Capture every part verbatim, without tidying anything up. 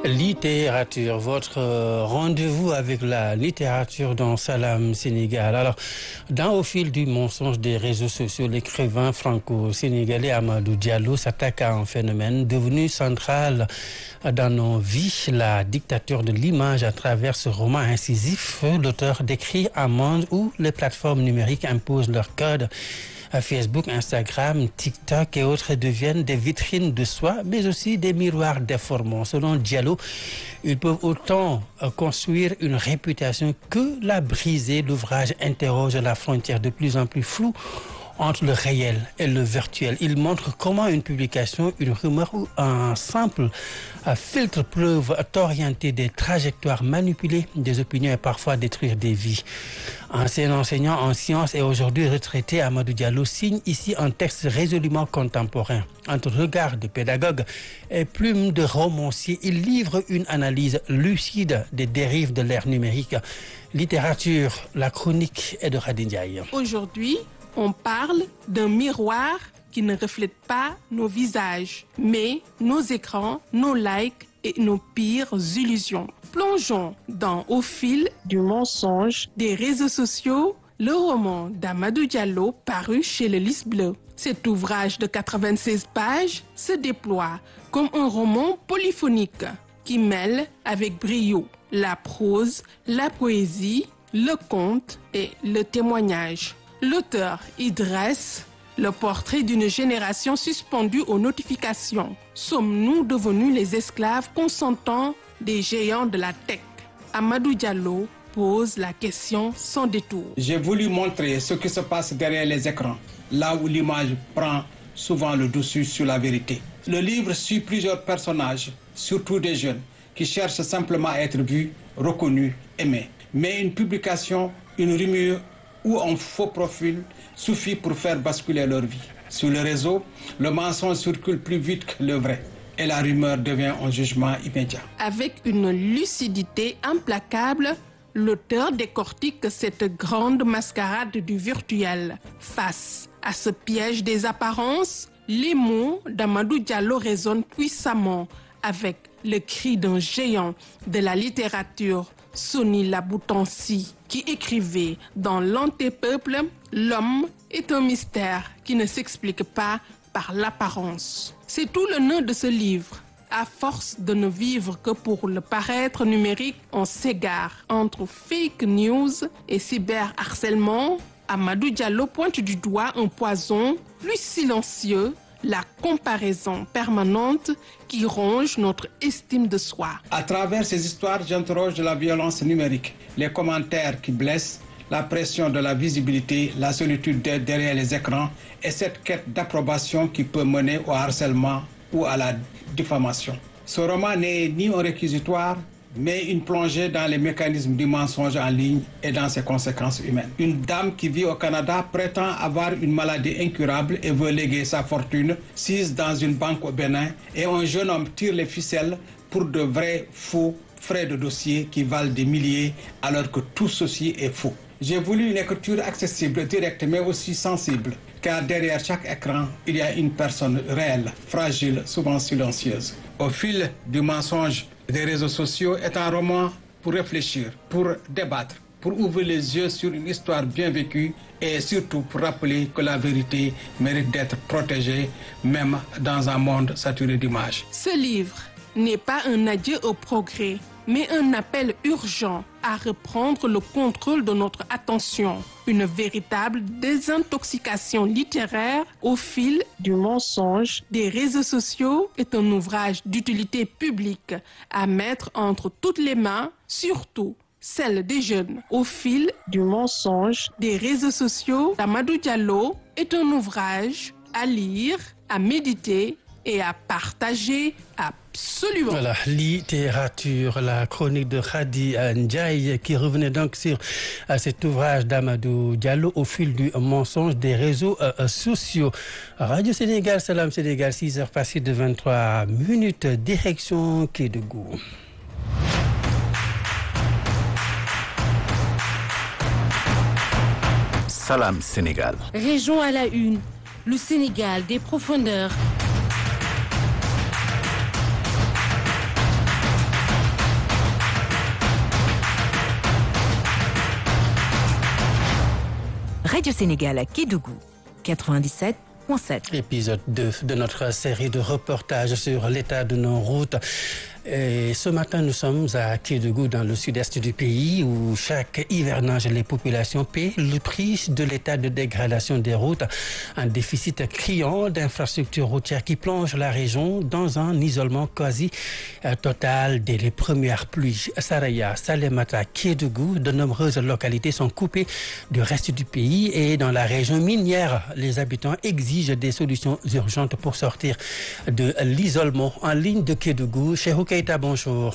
Littérature, votre rendez-vous avec la littérature dans Salam Sénégal. Alors, dans Au fil du mensonge des réseaux sociaux, l'écrivain franco-sénégalais Amadou Diallo s'attaque à un phénomène devenu central dans nos vies, la dictature de l'image. À travers ce roman incisif, l'auteur décrit un monde où les plateformes numériques imposent leur code. Facebook, Instagram, TikTok et autres deviennent des vitrines de soi, mais aussi des miroirs déformants. Selon Diallo, ils peuvent autant construire une réputation que la briser. L'ouvrage interroge la frontière de plus en plus floue entre le réel et le virtuel. Il montre comment une publication, une rumeur ou un simple filtre peuvent orienter des trajectoires, manipuler des opinions et parfois détruire des vies. Ancien enseignant en sciences et aujourd'hui retraité, Amadou Diallo signe ici un texte résolument contemporain. Entre regard de pédagogue et plume de romancier, il livre une analyse lucide des dérives de l'ère numérique. Littérature, la chronique est de Khady Ndiaye. Aujourd'hui, on parle d'un miroir qui ne reflète pas nos visages, mais nos écrans, nos likes et nos pires illusions. Plongeons dans Au fil du mensonge des réseaux sociaux, le roman d'Amadou Diallo paru chez le Lys Bleu. Cet ouvrage de quatre-vingt-seize pages se déploie comme un roman polyphonique qui mêle avec brio la prose, la poésie, le conte et le témoignage. L'auteur y dresse le portrait d'une génération suspendue aux notifications. Sommes-nous devenus les esclaves consentants des géants de la tech? Amadou Diallo pose la question sans détour. J'ai voulu montrer ce qui se passe derrière les écrans, là où l'image prend souvent le dessus sur la vérité. Le livre suit plusieurs personnages, surtout des jeunes, qui cherchent simplement à être vus, reconnus, aimés. Mais une publication, une rumeur ou un faux profil suffit pour faire basculer leur vie. Sur le réseau, le mensonge circule plus vite que le vrai et la rumeur devient un jugement immédiat. Avec une lucidité implacable, l'auteur décortique cette grande mascarade du virtuel. Face à ce piège des apparences, les mots d'Amadou Diallo résonnent puissamment avec le cri d'un géant de la littérature, Soni Laboutansi, qui écrivait dans L'Antépeuple, l'homme est un mystère qui ne s'explique pas par l'apparence. C'est tout le nœud de ce livre. À force de ne vivre que pour le paraître numérique, on s'égare entre fake news et cyberharcèlement. Amadou Diallo pointe du doigt un poison plus silencieux, la comparaison permanente qui ronge notre estime de soi. À travers ces histoires, j'interroge la violence numérique, les commentaires qui blessent, la pression de la visibilité, la solitude derrière les écrans et cette quête d'approbation qui peut mener au harcèlement ou à la diffamation. Ce roman n'est ni un réquisitoire, mais une plongée dans les mécanismes du mensonge en ligne et dans ses conséquences humaines. Une dame qui vit au Canada prétend avoir une maladie incurable et veut léguer sa fortune, sise dans une banque au Bénin, et un jeune homme tire les ficelles pour de vrais faux frais de dossier qui valent des milliers alors que tout ceci est faux. J'ai voulu une écriture accessible, directe, mais aussi sensible, car derrière chaque écran, il y a une personne réelle, fragile, souvent silencieuse. Au fil du mensonge des réseaux sociaux est un roman pour réfléchir, pour débattre, pour ouvrir les yeux sur une histoire bien vécue et surtout pour rappeler que la vérité mérite d'être protégée, même dans un monde saturé d'images. Ce livre n'est pas un adieu au progrès, mais un appel urgent à reprendre le contrôle de notre attention. Une véritable désintoxication littéraire au fil du mensonge des réseaux sociaux est un ouvrage d'utilité publique à mettre entre toutes les mains, surtout celles des jeunes. Au fil du mensonge des réseaux sociaux, d'Amadou Diallo est un ouvrage à lire, à méditer et à partager absolument. Voilà, littérature, la chronique de Khady Ndiaye qui revenait donc sur euh, cet ouvrage d'Amadou Diallo Au fil du mensonge des réseaux euh, sociaux. Radio Sénégal, Salam Sénégal, six heures passées de vingt-trois minutes, direction Kédougou. Salam Sénégal. Région à la une, le Sénégal des profondeurs. Radio Sénégal à Kédougou, quatre-vingt-dix-sept point sept. Épisode deux de notre série de reportages sur l'état de nos routes. Et ce matin, nous sommes à Kédougou, dans le sud-est du pays, où chaque hivernage, les populations paient le prix de l'état de dégradation des routes. Un déficit criant d'infrastructures routières qui plonge la région dans un isolement quasi total dès les premières pluies. Saraya, Salémata, Kédougou, de nombreuses localités sont coupées du reste du pays et dans la région minière, les habitants exigent des solutions urgentes pour sortir de l'isolement. En ligne de Kédougou, Cheikhou Keita, bonjour.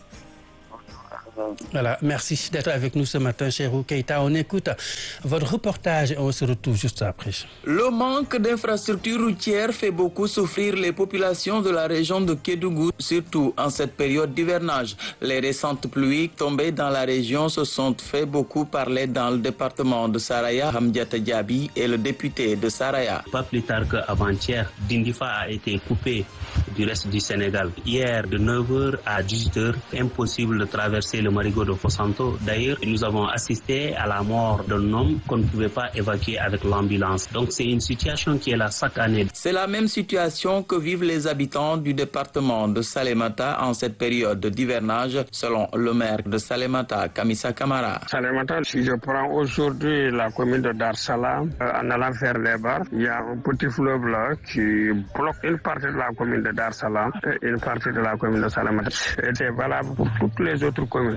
Voilà, merci d'être avec nous ce matin, Cheikhou Keita. On écoute votre reportage et on se retrouve juste après. Le manque d'infrastructures routières fait beaucoup souffrir les populations de la région de Kédougou, surtout en cette période d'hivernage. Les récentes pluies tombées dans la région se sont fait beaucoup parler dans le département de Saraya. Hamdiata Diaby est le député de Saraya. Pas plus tard qu'avant-hier, Dindifa a été coupé du reste du Sénégal. Hier, de neuf heures à dix-huit heures, impossible de traverser le marigot de Fossanto. D'ailleurs, nous avons assisté à la mort d'un homme qu'on ne pouvait pas évacuer avec l'ambulance. Donc c'est une situation qui est là chaque année. C'est la même situation que vivent les habitants du département de Salémata en cette période d'hivernage, selon le maire de Salémata, Kamisa Kamara. Salémata, si je prends aujourd'hui la commune de Dar Salam, euh, en allant vers les bars, il y a un petit fleuve là qui bloque une partie de la commune de Dar Salam et une partie de la commune de Salémata. Et c'est valable pour toutes les autres communes.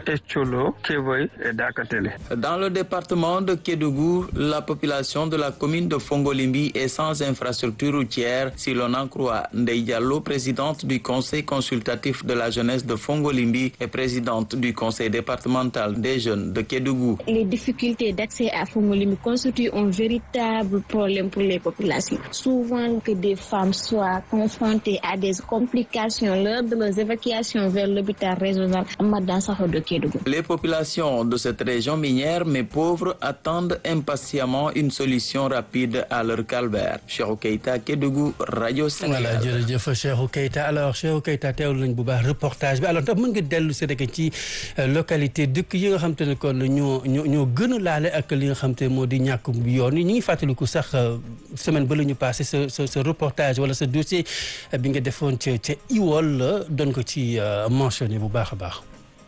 Dans le département de Kédougou, la population de la commune de Fongolimbi est sans infrastructure routière, si l'on en croit Ndeye Diallo, présidente du conseil consultatif de la jeunesse de Fongolimbi et présidente du conseil départemental des jeunes de Kédougou. Les difficultés d'accès à Fongolimbi constituent un véritable problème pour les populations. Souvent que des femmes soient confrontées à des complications lors de leurs évacuations vers l'hôpital régional de Kédougou. Les populations de cette région minière, mais pauvres, attendent impatiemment une solution rapide à leur calvaire. Cheikhou Keita, Kédougou, Radio Sénégal. Voilà, jërëjëf Cheikhou Keita. Alors Cheikhou Keita teewlu nañ bu baax reportage bi. Alors ndax mën nga dellu si rek ci localité dëkk yi nga xam te ne kon ñoo ñoo ñoo gën a laale ak li nga xam te moo di ñàkk yoon yi. ñu ngi fàttaliku sax semaine ba la ñu passé sa sa sa reportage wala sa dossier bi nga defoon ca ca Iwol la doon ko ci mentionné bu baax a baax.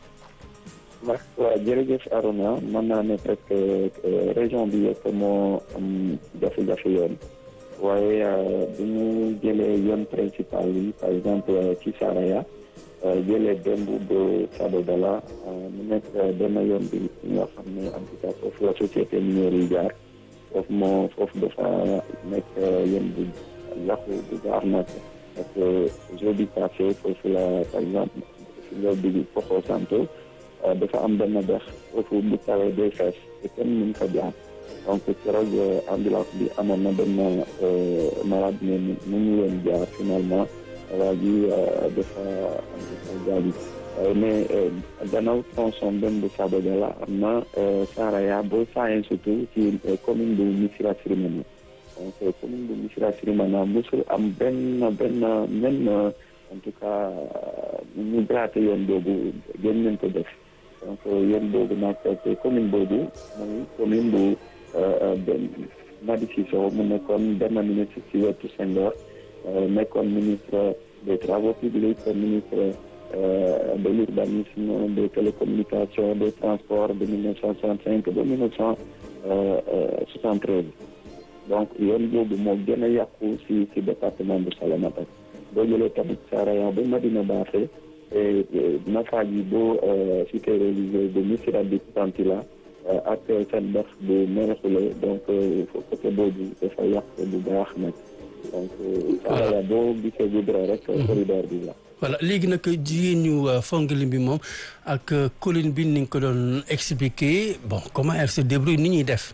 waaw jërëjëf Arona mën naa ne presque région bi yëpp moo am jafe-jafe yoon waaye bu ñu jëlee yoon principal yi par exemple ci Saraya jëlee Dembu ba Sabodala mu nekk benn yoon bi nga xam ne en tout cas foofu la société minière yi jaar foofu moo foofu dafa nekk yoon bu yàqu bu jaar nag parce que jeudi passé foofu la par exemple fi nga digg Fofo Santo dafa am benn dex foofu bu tawee day fees te kenn mën fa jaar donc keroog ambulance bi amoon na benn malade ne mu ñu leen jaar finalement waa ji dafa am dafa jaabi mais gannaaw tronçon benn bu Sabodala am na Saraya boo saayeen surtout ci commune bu Missirah Sirimana donc commune bu Missirah Sirimana musul am benn benn même en tout cas ñu graté yoon boobu gën nañ ko def donc yoon boobu nag commune boobu mooy commune bu Madi Cissokho mu nekkoon benn ministre ci wetu Senghor nekkoon ministre des travaux publics ministre de l'urbanisme des télécommunications des transports de mille neuf cent soixante-cinq ba mille neuf cent soixante-treize donc yoon boobu moo gën a yàqu ci ci département bu Salémata boo jëlee tamit Saraya ba Madina Baaxe Nafaji boo cité religieuse bu Missirah di Tantila ak seen ndox bu Merekhule donc côté boobu dafa yàq bu baax nag donc Saraya boo gisee Goudron rek corridor bi la. voilà léegi nag jigéen ñu Fongolimbi bi moom ak colline bi ni nga ko doon expliqué bon comment elle se débrouille ni ñuy def.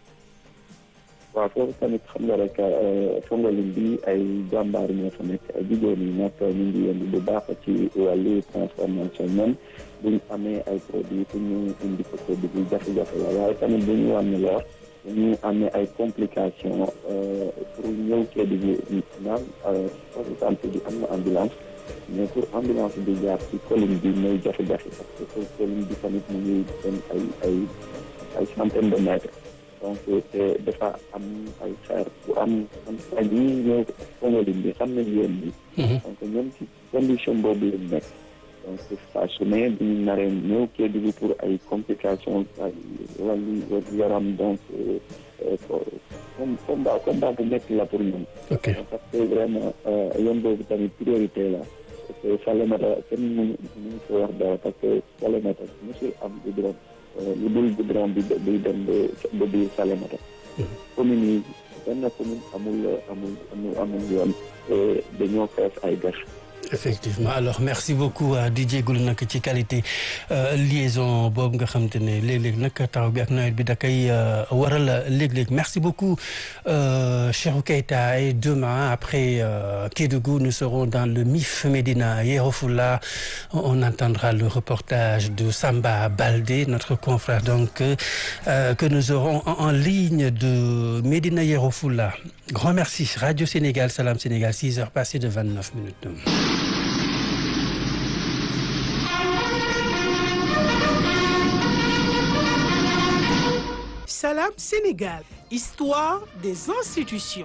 waaw foofu tamit xam nga rek Fongolimbi bi ay jàmbaar ñoo fa nekk ay jigéen ñi nag ñu ngi yëngu bu baax ci wàllu transformation même bu ñu amee ay produits pour ñu indi ko produit bi jafe-jafe la waaye tamit bu ñu wàññi lor bu ñu amee ay complications pour ñëw kii bi naan foofu sant bi am na ambulance mais pour ambulance bi jaar ci colline bi mooy jafe-jafe parce que colline bi tamit mu ngi dem ay ay ay centaine de mètres donc te dafa am ay xeer bu am am ay ñi ñëw Fongolimbi bi xam nañ yoon bi donc ñoom ci condition boobu lañ nekk donc saa su ne bu ñu naree ñëw Kédougou pour ay complications ay wàllu yaram donc combat combat bu métti la pour ñoom parce que vraiment yoon boobu tamit priorité la parce que Salémata kenn mënu mënu ko wax dara parce que Salémata mosul am goudron lu dul goudron bi bi dem ba biir Salémata commune yi benn commune amul amul amul amul yoon dañoo fees ay gash. Effectivement alors merci beaucoup di jégalu nag ci qualité liaison boobu nga xam te ne léeg-léeg nag taw bi ak nawet bi da koy waral léeg-léeg merci beaucoup Cheikhou Keita et demain après Kédougou nous serons dans le M I F Médina Yoro Fula on entendra le reportage de Samba Baldé notre confrère donc euh, que nous aurons en, en ligne de Médina Yoro Fula. Grand merci Radio Sénégal Salam Sénégal six heures passées de vingt-neuf minutes. Salam Sénégal, histoire des institutions.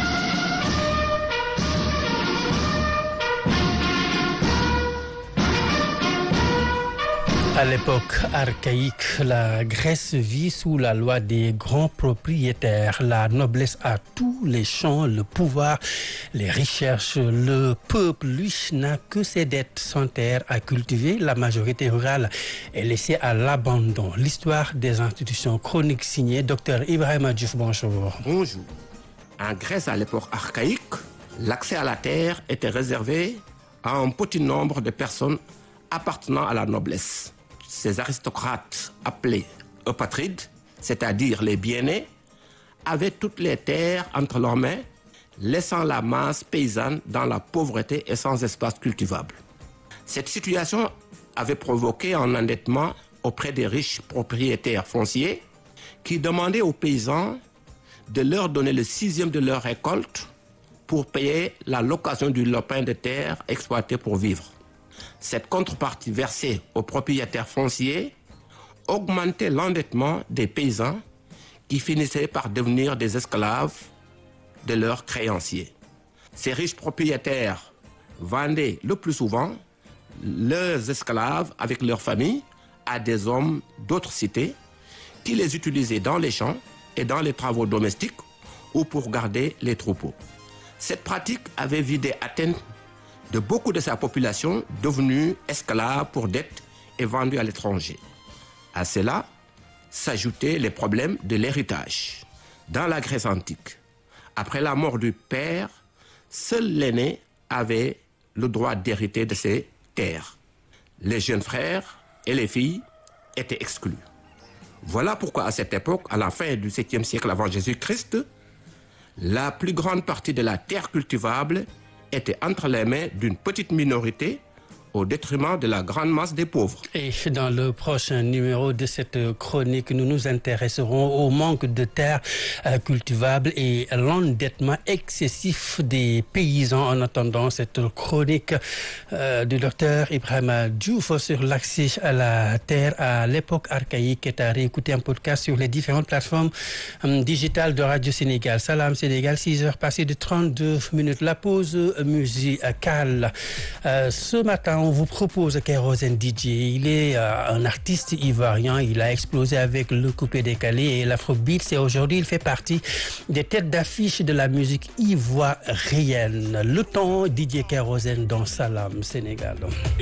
À l'époque archaïque, la Grèce vit sous la loi des grands propriétaires. La noblesse a tous les champs, le pouvoir, les richesses. Le peuple, lui, n'a que ses dettes sans terre à cultiver. La majorité rurale est laissée à l'abandon. L'histoire des institutions chroniques signée Docteur Ibrahima Diouf. Bonjour. Bonjour. En Grèce, à l'époque archaïque, l'accès à la terre était réservé à un petit nombre de personnes appartenant à la noblesse. Ces aristocrates appelés eupatrides, c'est-à-dire les bien-nés, avaient toutes les terres entre leurs mains, laissant la masse paysanne dans la pauvreté et sans espace cultivable. Cette situation avait provoqué un endettement auprès des riches propriétaires fonciers qui demandaient aux paysans de leur donner le sixième de leur récolte pour payer la location du lopin de terre exploité pour vivre. Cette contrepartie versée aux propriétaires fonciers augmentait l'endettement des paysans qui finissaient par devenir des esclaves de leurs créanciers. Ces riches propriétaires vendaient le plus souvent leurs esclaves avec leurs familles à des hommes d'autres cités qui les utilisaient dans les champs et dans les travaux domestiques ou pour garder les troupeaux. Cette pratique avait vidé Athènes de beaucoup de sa population devenue esclave pour dette et vendue à l'étranger. À cela s'ajoutaient les problèmes de l'héritage. Dans la Grèce antique, après la mort du père, seul l'aîné avait le droit d'hériter de ses terres. Les jeunes frères et les filles étaient exclus. Voilà pourquoi à cette époque, à la fin du septième siècle avant Jésus-Christ, la plus grande partie de la terre cultivable était entre les mains d'une petite minorité au détriment de la grande masse des pauvres. Et dans le prochain numéro de cette chronique, nous nous intéresserons au manque de terres euh, cultivables et l'endettement excessif des paysans. En attendant cette chronique euh, du docteur Ibrahima Diouf sur l'accès à la terre à l'époque archaïque est à réécouter un podcast sur les différentes plateformes euh, digitales de Radio Sénégal. Salam Sénégal, six heures passées de trente-deux minutes. La pause musicale. Euh, ce matin, on vous propose Kérosène D J. Il est euh, un artiste ivoirien. Il a explosé avec le coupé-décalé et l'afrobeat. Et aujourd'hui, il fait partie des têtes d'affiche de la musique ivoirienne. Le temps, D J Kérosène dans Salam Sénégal.